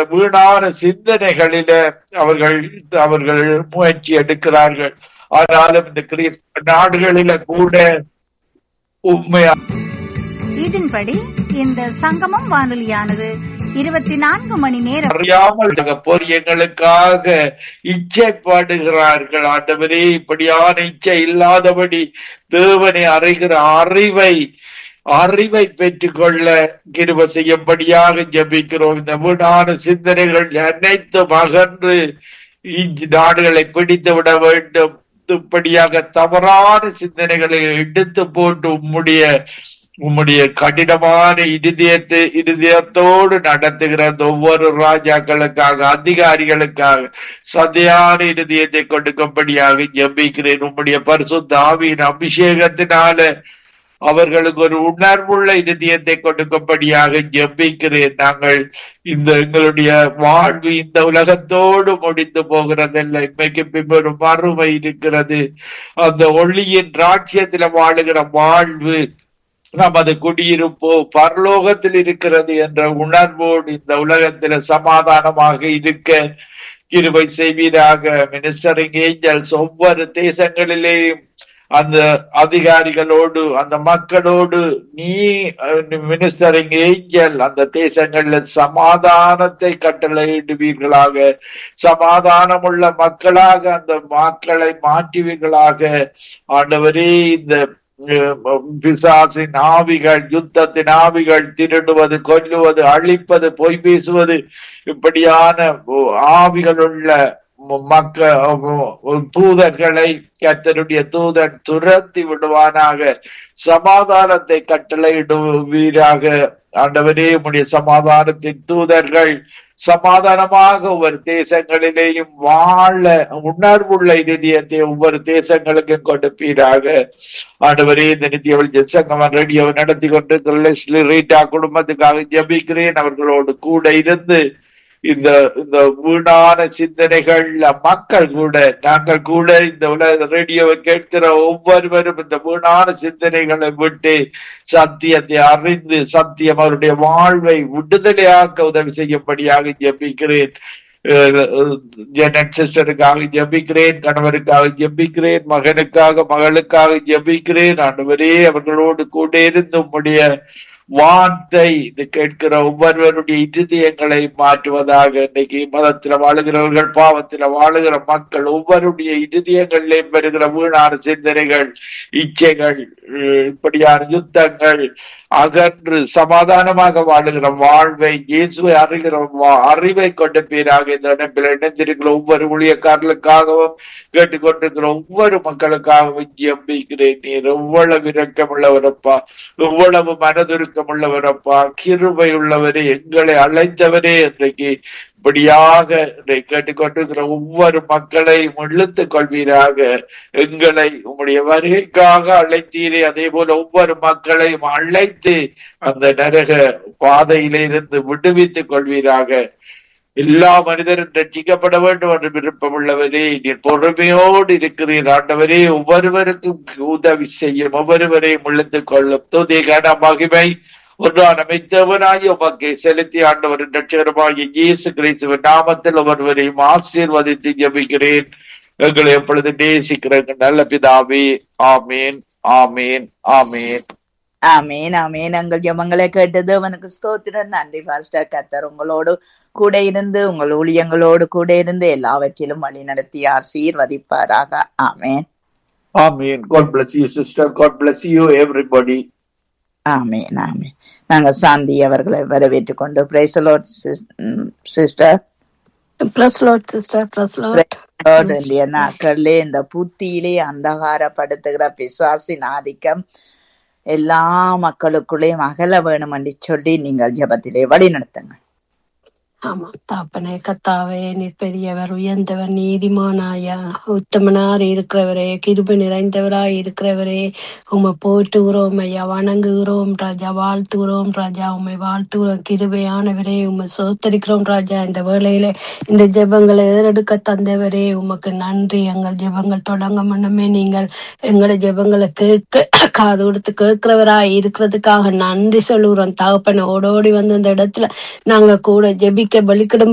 இந்த வீணான சிந்தனைகளில அவர்கள் அவர்கள் முயற்சி எடுக்கிறார்கள். ஆனாலும் இந்த கிறிஸ்தவ நாடுகளில கூட உண்மையா இதன்படி இந்த சங்கமம் வானொலியானது 24 மணி நேரம் அறியாமல் எங்களுக்காக இச்சைப்படுகிறார்கள். ஆண்டவரே, இப்படியான இச்சை இல்லாதபடி தேவனை அறிகிற அறிவை பெற்றுக்கொள்ள கிருபை செய்யும்படியாக ஜெபிக்கிறோம். இந்த வீணான சிந்தனைகள் அனைத்தும் அகன்று நாடுகளை பிடித்து விட வேண்டும். இப்படியாக தவறான சிந்தனைகளை எடுத்து போட்டு உம்முடைய கடினமான இருதயத்தோடு நடத்துகிற ஒவ்வொரு ராஜாக்களுக்காக, அதிகாரிகளுக்காக சதையான இருதயத்தை கொடுக்கும்படியாக ஜெபிக்கிறேன். உம்முடைய பரிசுத்த ஆவியின் அபிஷேகத்தினால அவர்களுக்கு ஒரு உணர்வுள்ள இருதயத்தை கொடுக்கும்படியாக ஜெபிக்கிறேன். நாங்கள் எங்களுடைய வாழ்வு இந்த உலகத்தோடு முடிந்து போகிறதில்லை. இன்றைக்கு பின்பு ஒரு மறுமை இருக்கிறது. அந்த ஒளியின் ராட்சியத்துல வாழுகிற வாழ்வு, நமது குடியிருப்போ பரலோகத்தில் இருக்கிறது என்ற உணர்வோடு இந்த உலகத்துல சமாதானமாக இருக்க கிருபை செய்வீராக. மினிஸ்டரிங் ஏஞ்சல்ஸ் ஒவ்வொரு தேசங்களிலேயும் அந்த அதிகாரிகளோடு, அந்த மக்களோடு நீ மினிஸ்டரிங் ஏஞ்சல் அந்த தேசங்கள்ல சமாதானத்தை கட்டளையிடுவீர்களாக. சமாதானமுள்ள மக்களாக அந்த மக்களை மாற்றுவீர்களாக. ஆண்டவரே, இந்த பிசாசின் ஆவிகள், யுத்தத்தின் ஆவிகள், திருடுவது, கொல்லுவது, அழிப்பது, பொய் பேசுவது, இப்படியான ஆவிகளுள்ள தூதர்களை கர்த்தருடைய தூதன் துரத்தி விடுவானாக. சமாதானத்தை கட்டளையிடுவீராக. ஆண்டவரே, உம்முடைய சமாதானத்தின் தூதர்கள் சமாதானமாக ஒவ்வொரு தேசங்களிலேயும் வாழ உணர்வுள்ள இதயத்தை ஒவ்வொரு தேசங்களுக்கும் கொடுப்பீராக. ஆண்டவரே, இந்த நித்திய சங்கமம் ரேடியோவை நடத்தி கொண்டு லெஸ்லி ரீட்டா குடும்பத்துக்காக ஜெபிக்கிறேன். அவர்களோடு கூட இருந்து இந்த வீணான சிந்தனைகள் மக்கள் கூட, நாங்கள் கூட இந்த உலக ரேடியோவை கேட்கிற ஒவ்வொருவரும் இந்த வீணான சிந்தனைகளை விட்டு சத்தியத்தை அறிந்து சத்தியம் அவருடைய வாழ்வை விடுதலையாக்க உதவி செய்யும்படியாக ஜெபிக்கிறேன். ஜெனட் சிஸ்டருக்காக ஜெபிக்கிறேன், கணவருக்காக ஜெபிக்கிறேன், மகனுக்காக மகளுக்காக ஜெபிக்கிறேன். ஆண்டவரே, அவர்களோடு கூட இருந்து உம்முடைய வார்த்தை இது கேட்கிற ஒவ்வொருவருடைய இருதயங்களை மாற்றுவதாக. இன்னைக்கு மதத்துல வாழுகிறவர்கள், பாவத்துல வாழுகிற மக்கள் ஒவ்வொருடைய இருதயங்களிலேயும் பெறுகிற வீணான சிந்தனைகள், இச்சைகள், இப்படியான யுத்தங்கள் அகன்று சமாதானமாக வாழுகிற வாழ்வை, இயேசுவை அறிகிற அறிவை கொண்ட பேராக இந்த இடத்தில் இணைந்திருக்கிற ஒவ்வொரு ஊழியக்காரர்களுக்காகவும் கேட்டுக்கொண்டிருக்கிற ஒவ்வொரு மக்களுக்காகவும் ஜெபிக்கிறேன். நீர் எவ்வளவு இரக்கமுள்ளவரப்பா, எவ்வளவு மனதுருக்கமுள்ளவரப்பா, கிருபை உள்ளவரே, எங்களை அழைத்தவரே. இன்றைக்கு இப்படியாக கேட்டுக்கொண்டிருக்கிற ஒவ்வொரு மக்களையும் இழுத்துக் கொள்வீராக. எங்களை உம்முடைய வருகைக்காக அழைத்தீரே, அதே போல ஒவ்வொரு மக்களையும் அழைத்து அந்த நரக பாதையிலிருந்து விடுவித்துக் கொள்வீராக. எல்லா மனிதரும் ரட்சிக்கப்பட வேண்டும் என்று விருப்பம் உள்ளவரே, நீர் பொறுமையோடு இருக்கிறீர். ஆண்டவரே, ஒவ்வொருவருக்கும் உதவி செய்யும், ஒவ்வொருவரையும் இழுத்துக் கொள்ளும். துதிகான மகிமை ஒன்றான மெய்த்தவனாய் உமக்கு செலுத்தி ஆண்டவரின் ரட்சகருமாகிய இயேசு கிறிஸ்துவின் நாமத்தில் ஒவ்வொருவரையும் ஆசீர்வதித்து ஜெபிக்கிறேன். எங்களை எப்பொழுது நேசிக்கிற நல்ல பிதாவே, ஆமீன், ஆமீன், ஆமீன், ஆமீன், ஆமீன். எங்கள் ஜெபங்களை கேட்டது அவனுக்கு ஸ்தோத்திரம். நன்றி பாஸ்டர். கர்த்தர் உங்களோடு கூட இருந்து, உங்கள் ஊழியங்களோடு கூட இருந்து எல்லாவற்றிலும் வழி நடத்தி ஆசீர்வதிப்பாராக. ஆமீன், ஆமீன். God bless you sister. God bless you everybody. ஆமீன், ஆமீன். நாங்க சாந்தி அவர்களை வரவேற்றுக் கொண்டு praise the Lord sister. Praise the Lord sister. Praise the Lord. இல்லையா, நாட்களிலே இந்த புத்தியிலே அந்தகாரப்படுத்துகிற பிசாசின் ஆதிக்கம் எல்லா மக்களுக்குள்ளேயும் அகல வேணும் என்று சொல்லி நீங்கள் ஜெபத்திலே வழி நடத்துங்க. ஆமா தாப்பனே, கர்த்தாவே, நீர் பெரியவர், உயர்ந்தவர், நீதிமானாயா, உத்தமனார் இருக்கிறவரே, கிருபை நிறைந்தவராய் இருக்கிறவரே, உம்மை போற்றுகிறோம் ஐயா, வணங்குகிறோம் ராஜா, வாழ்த்துகிறோம் ராஜா, உம்மை வாழ்த்துகிறோம். கிருபையானவரே, உம்மை சோத்தரிக்கிறோம் ராஜா. இந்த வேளையில இந்த ஜெபங்களை ஏறெடுக்க தந்தவரே, உமக்கு நன்றி. எங்கள் ஜெபங்கள் தொடங்க முன்னமே நீங்கள் எங்களோட ஜெபங்களை கேட்க காது கொடுத்து கேட்கிறவராய் இருக்கிறதுக்காக நன்றி சொல்லுகிறோம். தகப்பனை ஓடோடி வந்து இந்த இடத்துல நாங்க கூட ஜெபிக்க பலிக்கிடும்